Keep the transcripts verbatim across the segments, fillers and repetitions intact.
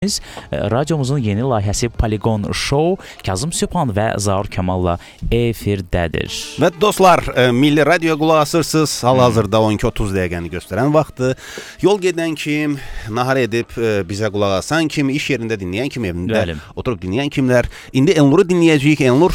Radiomuzun yeni layihəsi Polygon Show Kazım Sübhan və Zaur Kamalla efirdədir. Və dostlar, Milli Radioya qulaq asırsınız. Hal-hazırda on iki otuz dəqiqəni göstərən vaxtı. Yol gedən kim, nahar edib bizə qulaq asan kim, iş yerində dinləyən kim, evində Bəlim. oturub dinləyən kimlər. İndi Elnur'u dinləyəcəyik. Elnur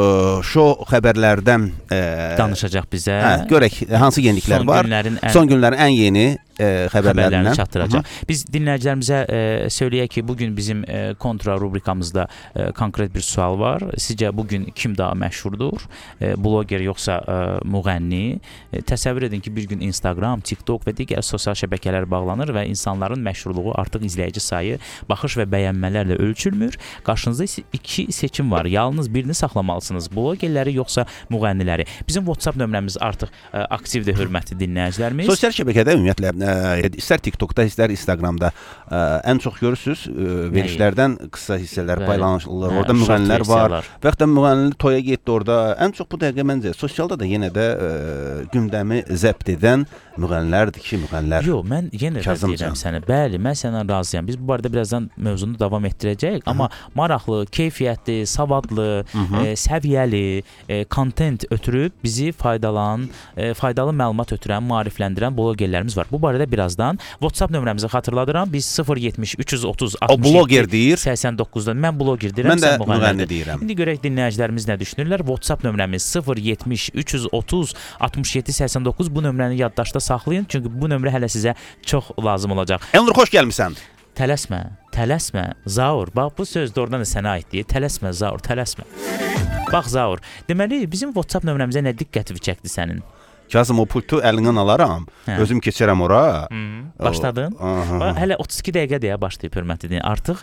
show xəbərlərdən e, danışacaq bizə. Hə, görək hansı yeniliklər son var. Günlərin ən... Son günlərin ən yeni E, xəbərlərini çatdıracaq. Hı -hı. Biz dinləyicilərimizə e, söyləyək ki, bugün bizim e, kontra rubrikamızda e, konkret bir sual var. Sizcə bugün kim daha məşhurdur? E, bloger yoxsa e, müğənni? E, təsəvvür edin ki, bir gün Instagram, TikTok və digər sosial şəbəkələr bağlanır və insanların məşhurluğu artıq izləyici sayı, baxış və bəyənmələrlə ölçülmür. Qarşınızda iki seçim var. Yalnız birini saxlamalısınız. Blogerləri yoxsa müğənniləri. Bizim WhatsApp nömrəmiz artıq e, aktivdir, hörmətli dinləyicilərimiz. Sosial şəbəkədə ümumiyyətlə istər TikTokda, istər Instagramda ə, ən çox görürsünüz ə, verilişlərdən qısa hissələr paylaşılır. Orada müğənnilər var. Və yaxud da müğənni toya getdi orada. Ən çox bu dəqiqə məncə sosialda da yenə də ə, gündəmi zəbt edən müğənnilərdir ki, müğənnilər. Yox, mən yenə də deyirəm sənə. Bəli, mən səndən razıyam. Biz bu barədə birazdan mövzunu davam etdirəcəyik. Hı -hı. Amma maraqlı, keyfiyyətli, savadlı, e, səviyyəli, e, content ötürüb bizi faydalan, e, faydalı məlumat ötürən, maarifləndirən blogerlərimiz var. Bu barədə birazdan WhatsApp nömrəmizi xatırladıram. Biz sıfır yetmiş üç yüz otuz altmış yeddi səksən doqquzdan mən bloger deyirəm, mən də müğənni deyirəm. İndi görək dinləyicilərimiz nə düşünürlər. WhatsApp nömrəmiz sıfır yetmiş üç yüz otuz altmış yeddi səksən doqquz. Bu nömrəni yaddaşda saxlayın, çünki bu nömrə hələ sizə çox lazım olacaq. Elnur, xoş gəlmisən. Tələsmə, tələsmə, Zaur. Bax, bu söz doğrudan da sənə aiddir. Tələsmə, Zaur, tələsmə. Bax, Zaur, deməli bizim WhatsApp nömrəmizə nə diqqəti çəkdi sənin? Kazım, o pultu əlindən alaram, hə. özüm keçərəm ora. Hmm, başladın? Bax, hələ otuz iki dəqiqə deyə başlayıb, hörmətlidir. Artıq...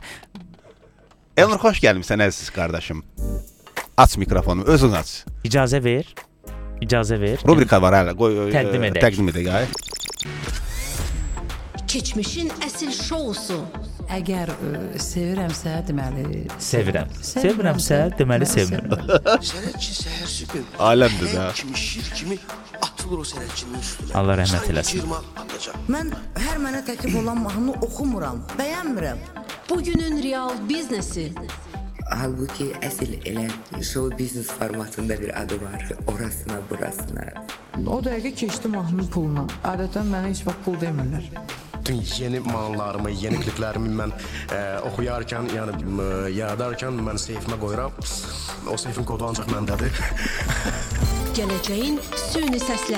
Elnur, xoş gəlmisən, əziz qardaşım. Aç mikrofonu, özün aç. İcazə ver, icazə ver. Rubrika var hələ, qoy, təqdim edək. Təqdim edək, ay. Keçmişin əsl şousu. Əgər ə, sevirəmsə, deməli... Sevirəm. Sevirəmsə, deməli sevmirəm. Sənətçi səhər sübün. Aləmdir də. Kimi şir kimi atılır o sənətçinin üstünə. Allah rəhmət eləsin. Mən hər mənə təklif olan mahnını oxumuram, bəyənmirəm. Bugünün real biznesi. Halbuki əsl elə show business formatında bir adı var. Orasına, burasına. O dəqiqə keçdi mahnının puluna. Adətən mənə heç vaxt pul demirlər. Bütün yeni mahnılarımı, yeni kliplərimi mən e, oxuyarkən, yəni e, yaradarkən mən seyfimə qoyuram. O seyfin kodu ancaq məndədir. Gələcəyin süni səsləri.